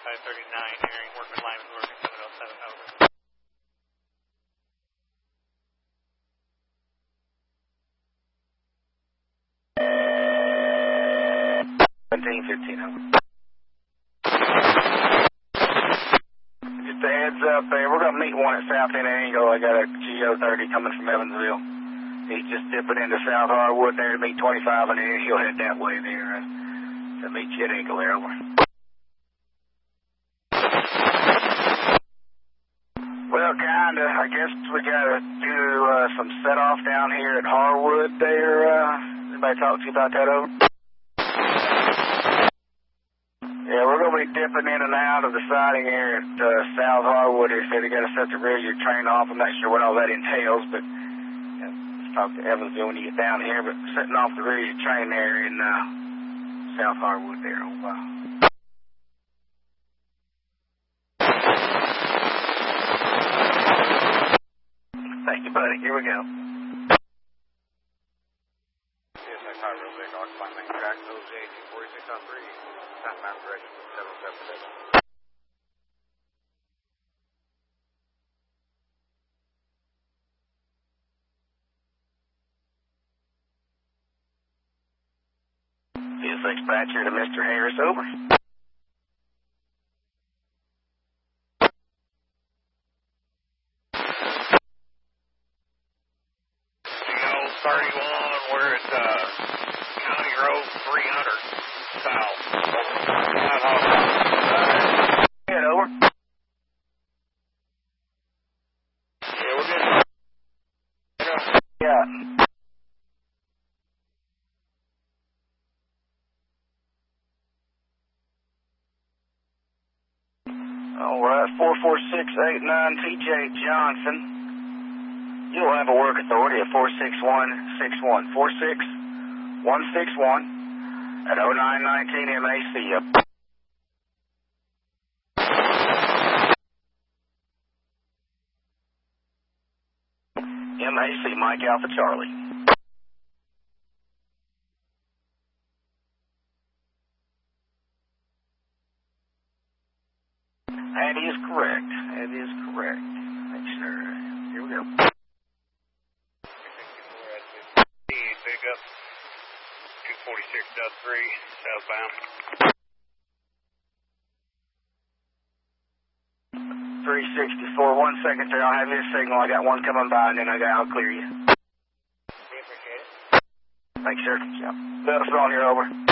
539 hearing, working line is working 707 over. 1715 over. Just a heads up there, we're going to meet one at South End Angle. I got a GO30 coming from Evansville. He's just dipping into South Hardwood there to meet 25, and then he'll head that way there to meet you at Angle there, over. Well, kinda. I guess we gotta do some set-off down here at Harwood there. Anybody talk to you about that, over? Yeah, we're gonna be dipping in and out of the siding here at South Harwood. They said they gotta set the rear of your train off. I'm not sure what all that entails, but let's talk to Evansville when you get down here. But setting off the rear of your train there in South Harwood there. Oh, wow. Thank you, buddy. Here we go. CSX Highway Big Arc, Fine Main Track, OJ 46 on 3, southbound direction 777. CSX Patcher to Mr. Harris, over. 31, we're at County Road 300 south. Head over. Yeah, we're good. Yeah. All right, 44689 TJ Johnson. You'll have a work authority of 46161. 46161 at 0919 MAC. MAC, Mike Alpha Charlie. That is correct. That is correct. Make sure. Here we go. Pick up 246.3 southbound. 364. 1 second there. I'll have his signal. I got one coming by, and then I'll clear you. Appreciate it. Thanks, sir. Yeah. Let us on here, over.